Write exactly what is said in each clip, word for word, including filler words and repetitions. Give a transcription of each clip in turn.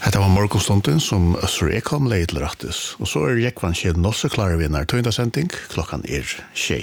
Hetta var morgonstunden som Øssur Ekholm leid til rattis, og så er Jekvann Kjell Nosse klare vinnar tøyndasending, klokkan er tjei.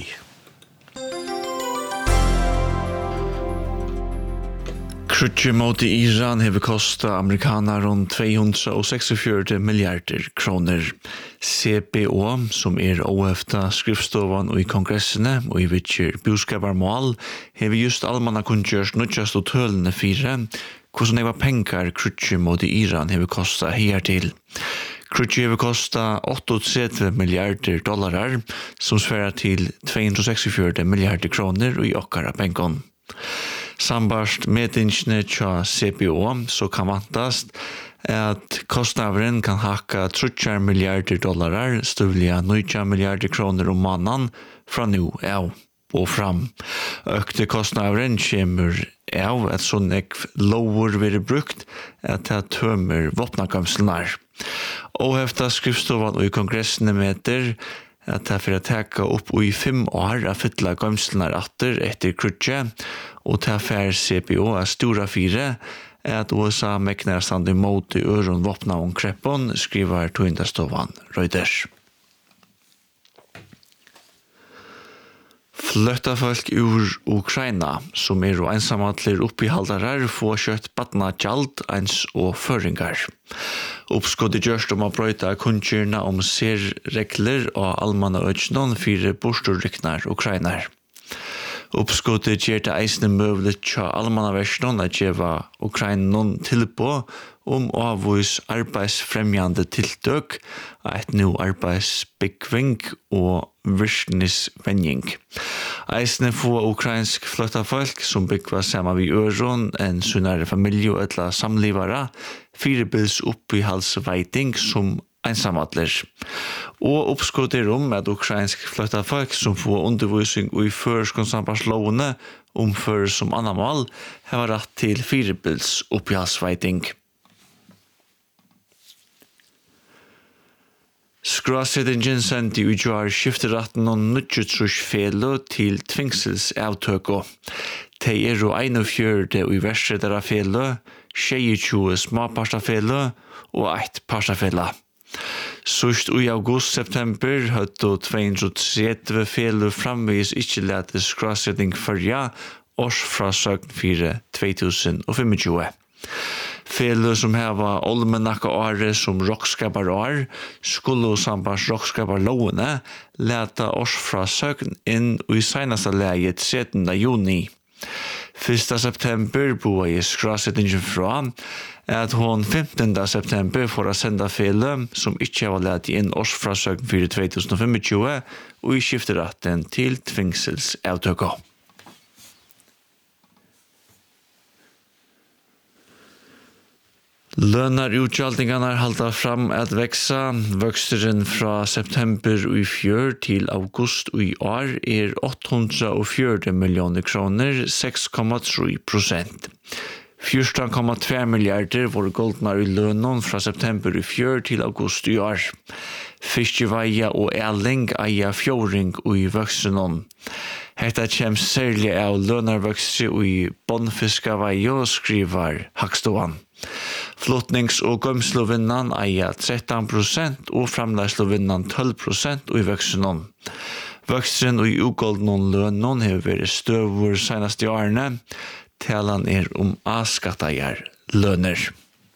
Krutje mot Iran hever kosta amerikaner rundt två hundra seksogfjøruti milliarder kroner. C B O, som er oefta skriftstovan og i kongressene og i vitjer buskaparmål, hever just allmanna kunngjørs nødjast og tølende fire, hvordan det var penger krutje mot Iran hever kosta hertil. Krutje hever kosta trettioåtta milliarder dollarar, som sværer til två hundra seksogfjøruti milliarder kroner og i okkara penkon. Sambarst medingsne tja C B O, så kan vantast at kostnaveren kan hakka trettio milliarder dollarar, stuvliga nitton milliarder kroner om månaden fra nu av og fram. Økte kostnaveren kommer av at sånn ek lover vil brukt at det tømmer våpnakamslenar. Og efter skriftstovan og i kongressene meter at det er for å teka opp i fem år av fytla gamslenar atter etter krutje, og til affær C B O er stora fire, at U S A meknar stand imot i øron våpna om kreppon, skriver tøyndastovan Reuters. Flytta folk ur Ukraina, som er og ensamatler oppihaldarar, få kjøtt badna gjald, eins og føringar. Oppskuddet gjørst om å brøyta kunnkyrna om særregler og almanna ødsnon fire bostorryknar Ukrainar. Oppskuddet gjør det eisne møvlet tja almannaversjon at gjeva Ukrainon tilpå om å avvis arbeidsfremjande tiltøk, et nu arbeidsbyggving og virkningsvenning. Eisne få ukrainsk flyttafolk som byggva saman vi øron enn sunnare familie og etla samlivara, firebils oppi halsveiting som ensamadler. Og oppskuddet om at ukrainsk flyttafolk som får undervisning og i førskonsambaslovene omfører som annamal, har rett til firebils oppi halsveiting. Skråsettingen sendte utgjør skifteratten og nødgjøtrus felo til tvingselsavtøko. De er jo einogfjørde og i verset der av felo, tjueto småparstafelo og eit parstafela. Sust i august-september høtto två hundra trettio felo framvis ikkje lete skråsetting førja årsfrasøgn for två tusen tjuefem. Felo som heva olmenakka åre som rockskapar år, skulle sambars rockskapar lovene leta årsfrasøgn inn i senasta leget trettende juni. Fyrsta september boa i skråsettingen fra at hon femtende september får å senda fele som ikkje var lett inn årsfrasøgn for två tusen tjue og i skifteratten til tvingselsavtøkka. Lønnar utgjaldningarna halda fram at veksa. Vøksteren fra september i fjør til august i år er åttahundrafjøruti millioner kroner, seks komma tre prosent. fjorton komma två milliarder var goldnar i lønnen fra september i fjør til august i år. Fiskeveia og eling eia fjøring i vøksteren. Hetta kjem særlig av lønnarvøkstri i bondfiskaveia, skriver Hagstovan. Flottnings- og gømslovinnan eier tretton prosent og framleislovinnan tolv prosent i vøkstren. Vøkstren og i ugolden lønnen har vært støvur senast i årene. Talan er om askattajar lønner.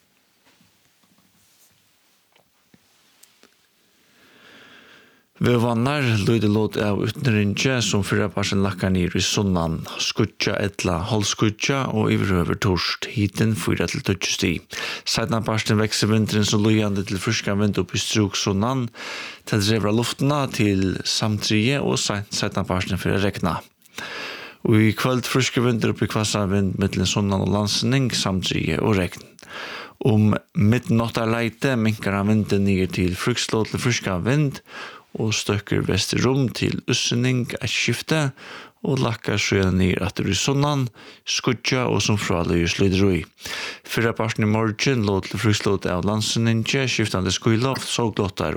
Vi vannar lydelåt av utenrinje som fyra parsen lakkar nir i sunnan, skutja etla halskutja og iverøver torst, hiten fyra til tøtjusti. Seidna parsen vekser vinteren så lujande til friska vind opp i struk sunnan, til drevra luftena til samtrije og seidna parsen fyra rekna. Og i kvöld friska vinter opp i kvassa vind mittlen sunnan og landsning, samtrije og rekn. Om midtnottarleite minkar han vinden nir til frukslå til friska vind, og støkker vesterom til ussening et skifte, og lakkar sjøen ned etter i sunnan, skutja og som fraløyer slidrøy. Fyrra parten i morgen låt til frukslåt av landsenninge, skiftande skuiloft, såglåttar